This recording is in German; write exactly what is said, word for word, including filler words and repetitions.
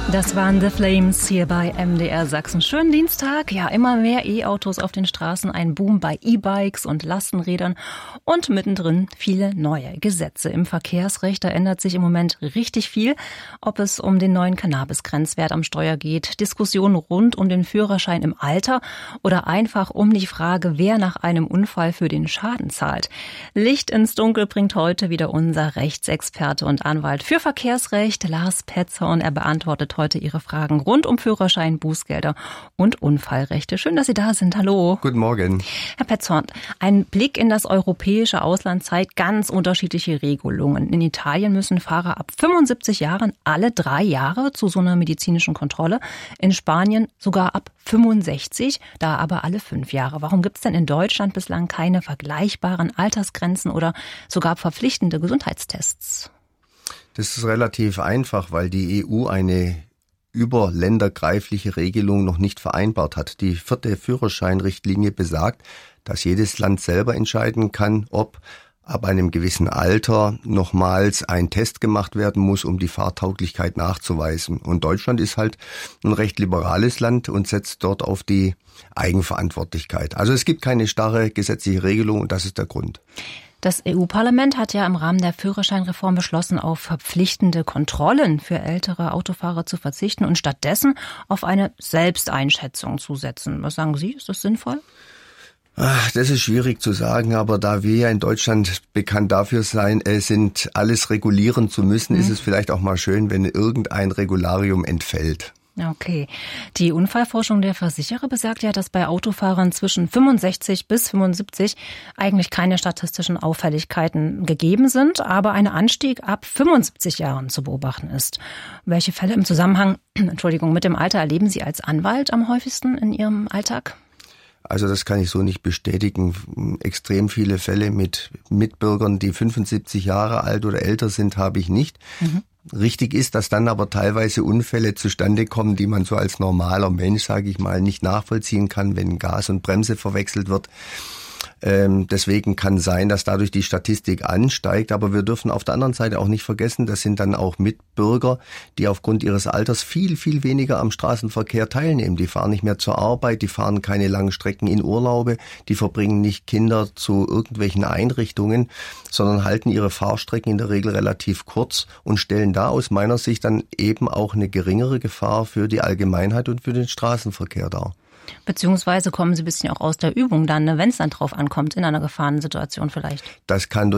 Das waren The Flames hier bei M D R Sachsen. Schönen Dienstag. Ja, immer mehr E-Autos auf den Straßen, ein Boom bei E-Bikes und Lastenrädern und mittendrin viele neue Gesetze. Im Verkehrsrecht, da ändert sich im Moment richtig viel. Ob es um den neuen Cannabis-Grenzwert am Steuer geht, Diskussionen rund um den Führerschein im Alter oder einfach um die Frage, wer nach einem Unfall für den Schaden zahlt. Licht ins Dunkel bringt heute wieder unser Rechtsexperte und Anwalt für Verkehrsrecht, Lars Petzer, und er beantwortet heute Ihre Fragen rund um Führerschein, Bußgelder und Unfallrechte. Schön, dass Sie da sind. Hallo. Guten Morgen. Herr Petzer, ein Blick in das europäische Ausland zeigt ganz unterschiedliche Regelungen. In Italien müssen Fahrer ab fünfundsiebzig Jahren alle drei Jahre zu so einer medizinischen Kontrolle. In Spanien sogar ab fünfundsechzig, da aber alle fünf Jahre. Warum gibt es denn in Deutschland bislang keine vergleichbaren Altersgrenzen oder sogar verpflichtende Gesundheitstests? Das ist relativ einfach, weil die E U eine überländergreifliche Regelung noch nicht vereinbart hat. Die vierte Führerscheinrichtlinie besagt, dass jedes Land selber entscheiden kann, ob ab einem gewissen Alter nochmals ein Test gemacht werden muss, um die Fahrtauglichkeit nachzuweisen. Und Deutschland ist halt ein recht liberales Land und setzt dort auf die Eigenverantwortlichkeit. Also es gibt keine starre gesetzliche Regelung und das ist der Grund. Das E U-Parlament hat ja im Rahmen der Führerscheinreform beschlossen, auf verpflichtende Kontrollen für ältere Autofahrer zu verzichten und stattdessen auf eine Selbsteinschätzung zu setzen. Was sagen Sie? Ist das sinnvoll? Ach, das ist schwierig zu sagen, aber da wir ja in Deutschland bekannt dafür sein, äh, sind, alles regulieren zu müssen, mhm. ist es vielleicht auch mal schön, wenn irgendein Regularium entfällt. Okay. Die Unfallforschung der Versicherer besagt ja, dass bei Autofahrern zwischen fünfundsechzig bis fünfundsiebzig eigentlich keine statistischen Auffälligkeiten gegeben sind, aber ein Anstieg ab fünfundsiebzig Jahren zu beobachten ist. Welche Fälle im Zusammenhang, Entschuldigung, mit dem Alter erleben Sie als Anwalt am häufigsten in Ihrem Alltag? Also das kann ich so nicht bestätigen. Extrem viele Fälle mit Mitbürgern, die fünfundsiebzig Jahre alt oder älter sind, habe ich nicht. Mhm. Richtig ist, dass dann aber teilweise Unfälle zustande kommen, die man so als normaler Mensch, sage ich mal, nicht nachvollziehen kann, wenn Gas und Bremse verwechselt wird. Ähm, deswegen kann sein, dass dadurch die Statistik ansteigt, aber wir dürfen auf der anderen Seite auch nicht vergessen, das sind dann auch Mitbürger, die aufgrund ihres Alters viel, viel weniger am Straßenverkehr teilnehmen. Die fahren nicht mehr zur Arbeit, die fahren keine langen Strecken in Urlaube, die verbringen nicht Kinder zu irgendwelchen Einrichtungen, sondern halten ihre Fahrstrecken in der Regel relativ kurz und stellen da aus meiner Sicht dann eben auch eine geringere Gefahr für die Allgemeinheit und für den Straßenverkehr dar. Beziehungsweise kommen Sie ein bisschen auch aus der Übung dann, ne, wenn es dann drauf ankommt, in einer Gefahrensituation vielleicht. Das kann